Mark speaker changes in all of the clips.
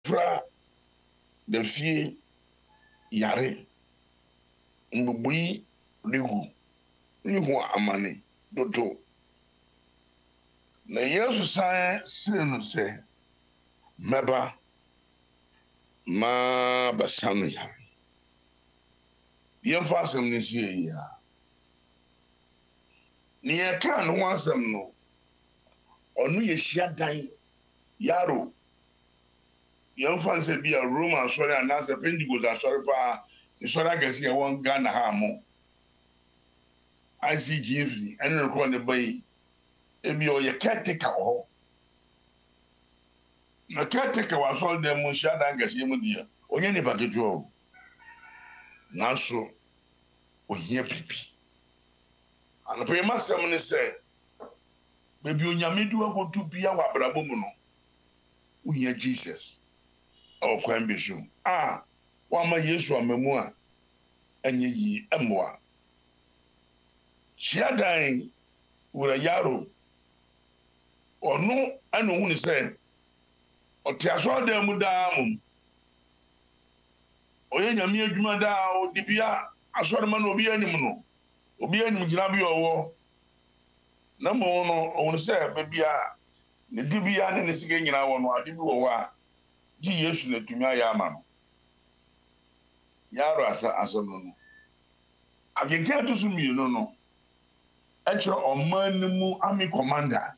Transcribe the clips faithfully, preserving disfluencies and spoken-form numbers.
Speaker 1: fra the fie yare mbui ligu lihu amane dodo na yesu san sinu se meba ma basanu yare yen fa asem ni sie ya ni e kan ho asem no onu ye hia dan yaro yen fa se bia Roman sorry anasa Pentecost sorry pa sorry agasi e won Ghana ha mo I C G F and record the bay ebi o ye caretaker ho na caretaker was all them mo hia dan agasi mu dia onye ni bakejo na so ohia pipi ana pe masem ni se bebi onyame du akotu bia wa brabo mu no uhia Jesus o kwan bi so ah wa ma Yesu amamu a anye yi emwa chiadan wura yaro onu anu hu ni se o ti aso da mu da mu oye nyame adwuma da o dibia aso ma no obi anim no obi anim gina bi owo na mo no o se bebia ne dibia ne ne sike nyina wo no ade bi wo wa ji Yesu na tumi aya ama no yaro asa aso no no agege to sumi no no e chiro omanimu army commander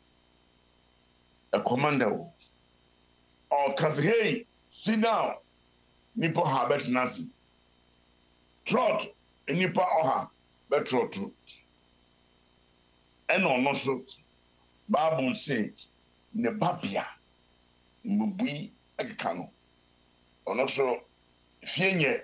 Speaker 1: a commander or cause hey sit down nipo ha bet nasi trot nipa oha bet trot and no so Bible say ne babia mbui akeka no ono so fienye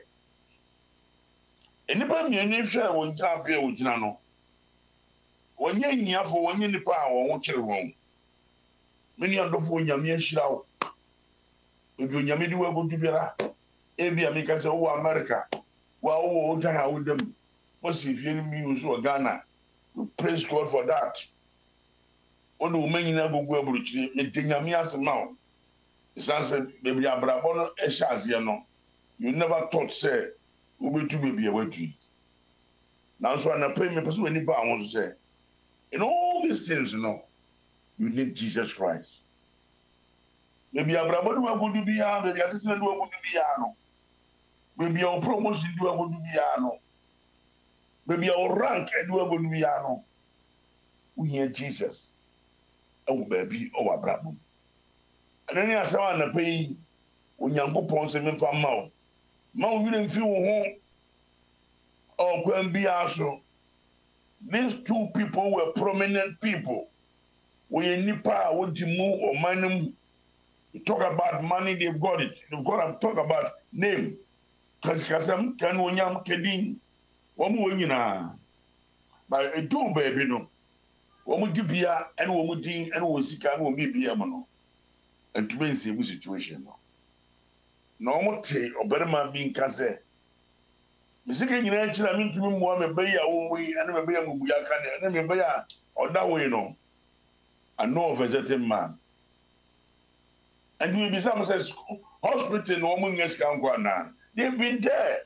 Speaker 1: enipa mienu hwe won jampe wo gina no wonye nyiafo wonye nipa a won kire won meni andofo nyame ahira wo ebi onyame di wa godu biara ebi amika se wo America wa wo o jan awo dem mo si fie mi uso Ghana. Praise God for that. Odo menyina gogu aburuchiri medenyame asema. Isanse bebi abrabo no ehyaze no. You never thought say we be to be a wadu. Now so na pay me person any ba won say. In all these things, you know, you need Jesus Christ. Maybe abrabo do agodu bia, maybe assistant do agodu bia no. Maybe our promotion do agodu bia no. Maybe our rank do agodu bia no. We hear Jesus. Oh baby, oh abrabo. And then you say na pay onyankopon se memfa ma wo. Ma wo wi mfi wo ho. Oh kwan bia so. These two people were prominent people. We nipa wodimu or manum. You talk about money, they've got it. They've got to talk about name. Kasikasam kan wonyam kedin. Wamu wenyina. But a two baby no. Wamu dibia and wamu ding and wosika and wumi bia no. And to be in same situation no. No mo te oberema bi nkase. Misike nyina chira mi ntumi mo me beya wo wi ane me beya mubu ya kan ane me beya oda we no. I know of a certain man. And we be some says hospital no mo nyes kan kwa na. They've been there.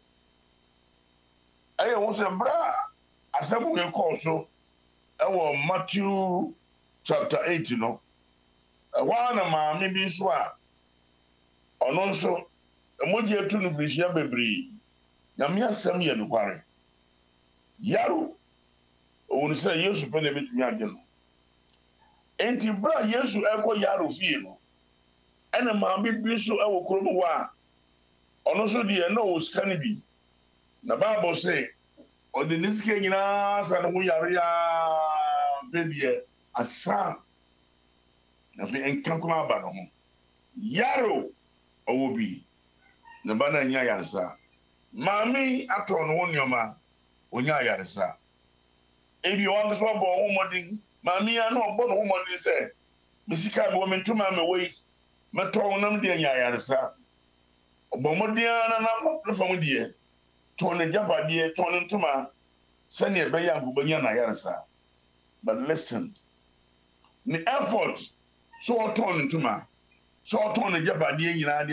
Speaker 1: I want say bra asem we call so e wo Matthew chapter eight you know. E wa na ma me bi so a ono nso emoji etu no frisia bebri. Nyame asem ye no kware. Yaro onu say Yesu pe na betumi ade no. Enti bra Yesu eko yaro fie no. Ena ma bi bi so e wo krom wa. Ono so de na o scan bi. Na Bible say o de nisike nyina sa no yare ya fe bie asa. Na fe enkan kuma ba no ho. Yaro owo bi. Na ba na nya yaresa. Mami ato no wonyoma onya yaresa. Ebi won so bo homodin mami ya no bo no homodin se misika me wo mentuma me wei meto nam de nya yaresa. Obo modia na na no fam de to ne jaba de to ne ntuma se ne be ya ngubanya na yaresa. But listen, the effort so to ne ntuma sɛ ɔtɔn ne gyapadeɛ nyinaa